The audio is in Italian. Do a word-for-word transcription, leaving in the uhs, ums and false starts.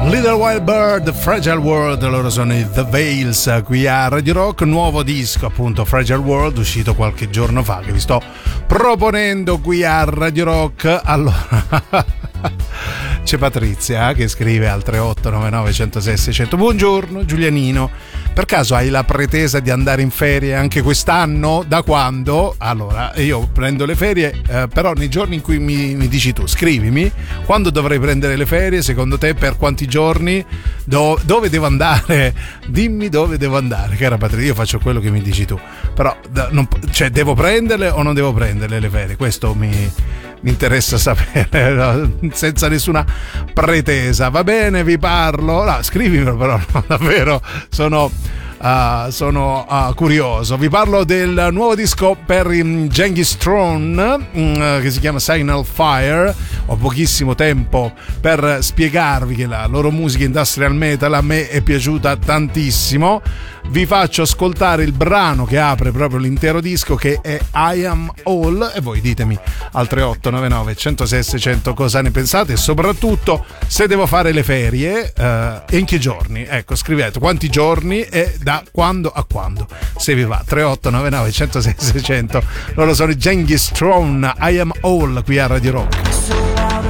Little Wild Bird, Fragile World, loro sono i The Veils qui a Radio Rock, nuovo disco appunto Fragile World uscito qualche giorno fa che vi sto proponendo qui a Radio Rock. Allora c'è Patrizia che scrive al tre otto nove nove uno zero sei sei zero zero: buongiorno Giulianino, per caso hai la pretesa di andare in ferie anche quest'anno? Da quando? Allora io prendo le ferie eh, però nei giorni in cui mi, mi dici tu, scrivimi quando dovrei prendere le ferie, secondo te per quanti giorni, Do, dove devo andare, dimmi dove devo andare, cara Patrizia. Io faccio quello che mi dici tu, però non, cioè devo prenderle o non devo prenderle le ferie, questo mi, mi interessa sapere, no? Senza nessuna pretesa, va bene, vi parlo, no, scrivimelo, però no, davvero sono Uh, sono uh, curioso. Vi parlo del nuovo disco per um, Genghis Throne um, che si chiama Signal Fire. Ho pochissimo tempo per spiegarvi che la loro musica industrial metal a me è piaciuta tantissimo. Vi faccio ascoltare il brano che apre proprio l'intero disco, che è I Am All, e voi ditemi al tre otto nove nove uno zero sei sei zero zero cosa ne pensate, e soprattutto se devo fare le ferie uh, e in che giorni. Ecco, scrivete quanti giorni e da quando a quando, se vi va. Tre otto nove nove uno zero sei sei zero zero. Loro sono i Genghis Throne, I Am All qui a Radio Rock.